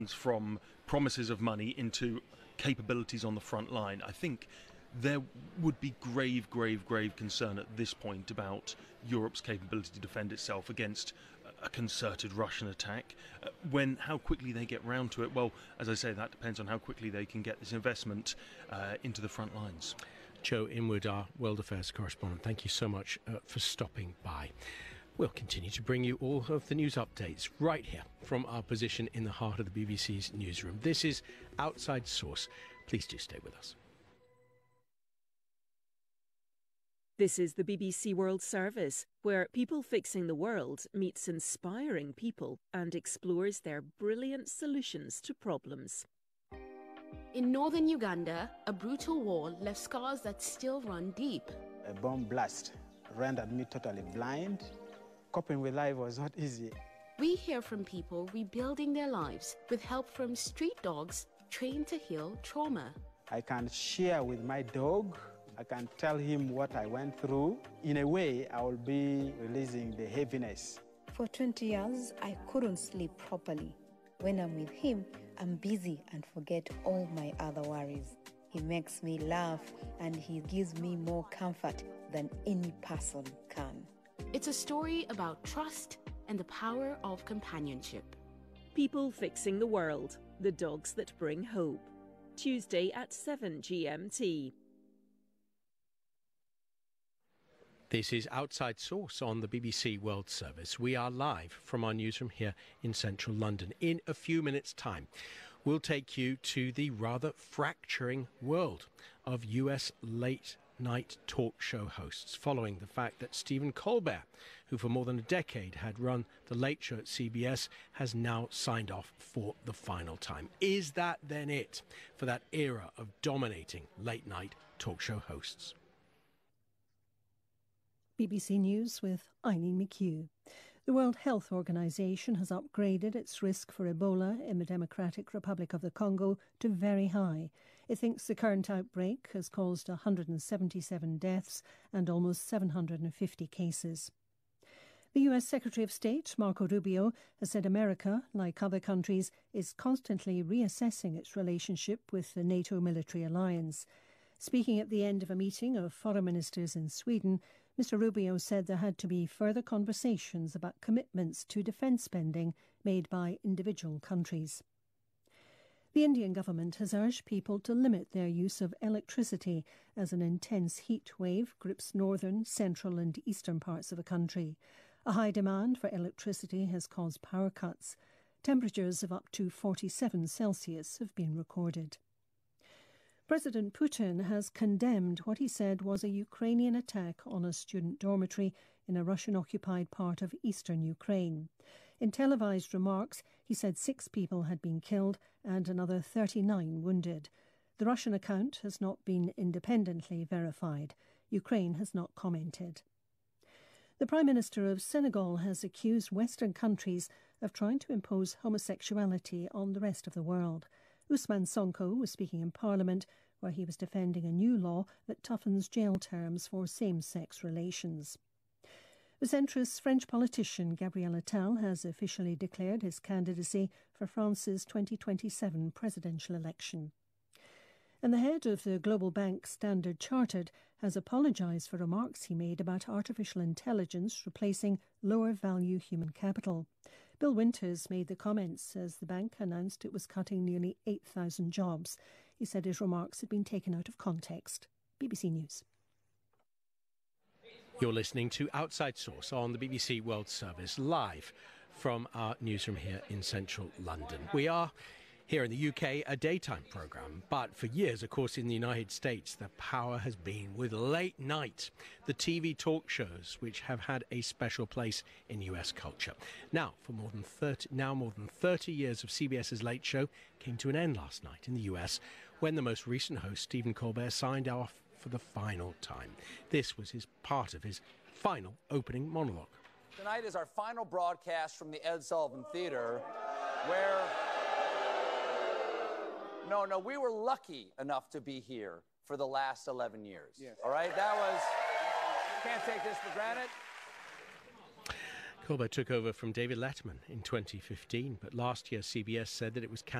from promises of money into capabilities on the front line. I think there would be grave concern at this point about Europe's capability to defend itself against a concerted Russian attack. How quickly they get round to it, well, as I say, that depends on how quickly they can get this investment into the front lines. Joe Inwood, our World Affairs correspondent, thank you so much for stopping by. We'll continue to bring you all of the news updates right here from our position in the heart of the BBC's newsroom. This is Outside Source. Please do stay with us. This is the BBC World Service, where People Fixing the World meets inspiring people and explores their brilliant solutions to problems. In northern Uganda, a brutal war left scars that still run deep. A bomb blast rendered me totally blind. Coping with life was not easy. We hear from people rebuilding their lives with help from street dogs trained to heal trauma. I can share with my dog. I can tell him what I went through. In a way, I will be releasing the heaviness. For 20 years, I couldn't sleep properly. When I'm with him, I'm busy and forget all my other worries. He makes me laugh and he gives me more comfort than any person can. It's a story about trust and the power of companionship. People Fixing the World, the dogs that bring hope. Tuesday at 7 GMT. This is Outside Source on the BBC World Service. We are live from our newsroom here in central London. In a few minutes' time, we'll take you to the rather fracturing world of US late-night talk show hosts, following the fact that Stephen Colbert, who for more than a decade had run The Late Show at CBS, has now signed off for the final time. Is that then it for that era of dominating late-night talk show hosts? BBC News with Eileen McHugh. The World Health Organization has upgraded its risk for Ebola in the Democratic Republic of the Congo to very high. It thinks the current outbreak has caused 177 deaths and almost 750 cases. The US Secretary of State, Marco Rubio, has said America, like other countries, is constantly reassessing its relationship with the NATO military alliance. Speaking at the end of a meeting of foreign ministers in Sweden, Mr Rubio said there had to be further conversations about commitments to defence spending made by individual countries. The Indian government has urged people to limit their use of electricity as an intense heat wave grips northern, central and eastern parts of the country. A high demand for electricity has caused power cuts. Temperatures of up to 47 Celsius have been recorded. President Putin has condemned what he said was a Ukrainian attack on a student dormitory in a Russian-occupied part of eastern Ukraine. In televised remarks, he said 6 people had been killed and another 39 wounded. The Russian account has not been independently verified. Ukraine has not commented. The Prime Minister of Senegal has accused Western countries of trying to impose homosexuality on the rest of the world. Ousmane Sonko was speaking in Parliament, where he was defending a new law that toughens jail terms for same-sex relations. The centrist French politician Gabriel Attal has officially declared his candidacy for France's 2027 presidential election. And the head of the global bank Standard Chartered has apologised for remarks he made about artificial intelligence replacing lower-value human capital. Bill Winters made the comments as the bank announced it was cutting nearly 8,000 jobs. He said his remarks had been taken out of context. BBC News. You're listening to Outside Source on the BBC World Service, live from our newsroom here in central London. We are here in the UK, a daytime programme, but for years, of course, in the United States, the power has been with late night, the TV talk shows, which have had a special place in US culture. Now, more than 30 years of CBS's Late Show came to an end last night in the US, when the most recent host, Stephen Colbert, signed off for the final time. This was part of his final opening monologue. Tonight is our final broadcast from the Ed Sullivan Theater, where... No, we were lucky enough to be here for the last 11 years. Yes. All right? That was... Can't take this for granted. Spielberg took over from David Letterman in 2015, but last year CBS said that it was